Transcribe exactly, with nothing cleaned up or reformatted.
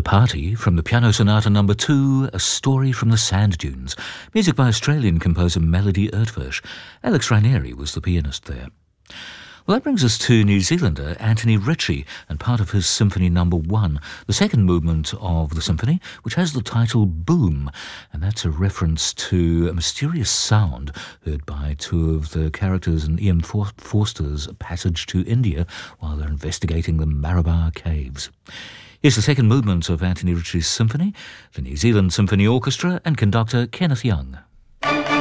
Party from the Piano Sonata Number Two, A Story from the Sand Dunes. Music by Australian composer Melody Ertwersch. Alex Rainieri was the pianist there. Well, that brings us to New Zealander Anthony Ritchie and part of his Symphony Number One, the second movement of the symphony, which has the title Boom, and that's a reference to a mysterious sound heard by two of the characters in E M Forster's Passage to India while they're investigating the Marabar Caves. Here's the second movement of Anthony Ritchie's symphony, the New Zealand Symphony Orchestra and conductor Kenneth Young.